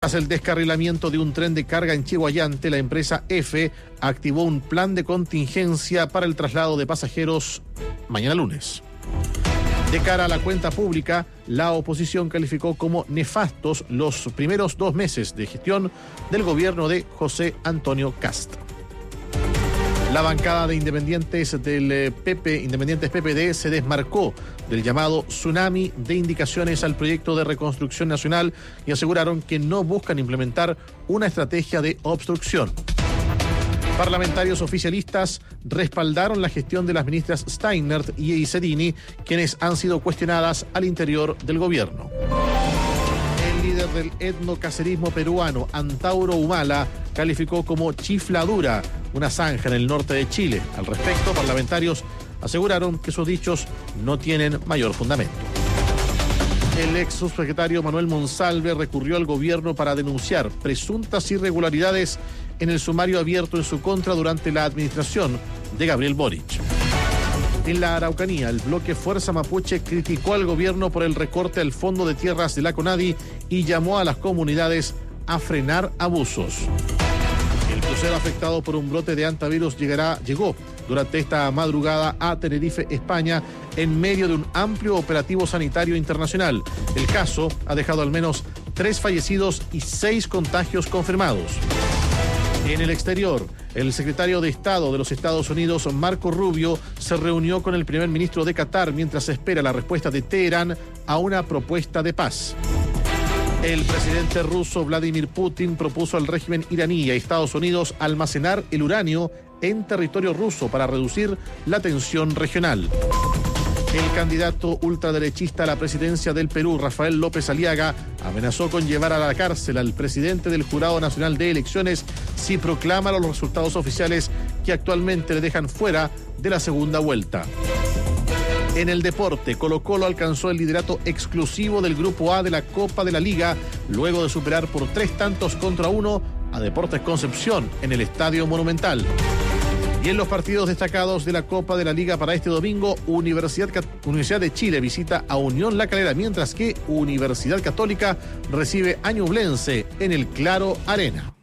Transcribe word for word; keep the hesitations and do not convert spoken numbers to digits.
Tras el descarrilamiento de un tren de carga en Chiguayante, la empresa F activó un plan de contingencia para el traslado de pasajeros mañana lunes. De cara a la cuenta pública, la oposición calificó como nefastos los primeros dos meses de gestión del gobierno de José Antonio Kast. La bancada de independientes del P P, Independientes P P D, se desmarcó del llamado tsunami de indicaciones al proyecto de reconstrucción nacional y aseguraron que no buscan implementar una estrategia de obstrucción. Parlamentarios oficialistas respaldaron la gestión de las ministras Steinert y Isedini, quienes han sido cuestionadas al interior del gobierno. El líder del etnocacerismo peruano, Antauro Humala, calificó como chifladura una zanja en el norte de Chile. Al respecto, parlamentarios aseguraron que sus dichos no tienen mayor fundamento. El ex subsecretario Manuel Monsalve recurrió al gobierno para denunciar presuntas irregularidades en el sumario abierto en su contra durante la administración de Gabriel Boric. En la Araucanía, el bloque Fuerza Mapuche criticó al gobierno por el recorte al fondo de tierras de la CONADI y llamó a las comunidades a frenar abusos. El crucero afectado por un brote de hantavirus llegará, llegó durante esta madrugada a Tenerife, España, en medio de un amplio operativo sanitario internacional. El caso ha dejado al menos tres fallecidos y seis contagios confirmados. En el exterior, el secretario de Estado de los Estados Unidos, Marco Rubio, se reunió con el primer ministro de Qatar mientras espera la respuesta de Teherán a una propuesta de paz. El presidente ruso Vladimir Putin propuso al régimen iraní y a Estados Unidos almacenar el uranio en territorio ruso para reducir la tensión regional. El candidato ultraderechista a la presidencia del Perú, Rafael López Aliaga, amenazó con llevar a la cárcel al presidente del Jurado Nacional de Elecciones si proclama los resultados oficiales que actualmente le dejan fuera de la segunda vuelta. En el deporte, Colo-Colo alcanzó el liderato exclusivo del Grupo A de la Copa de la Liga, luego de superar por tres tantos contra uno a Deportes Concepción en el Estadio Monumental. Y en los partidos destacados de la Copa de la Liga para este domingo, Universidad, Universidad de Chile visita a Unión La Calera, mientras que Universidad Católica recibe a Ñublense en el Claro Arena.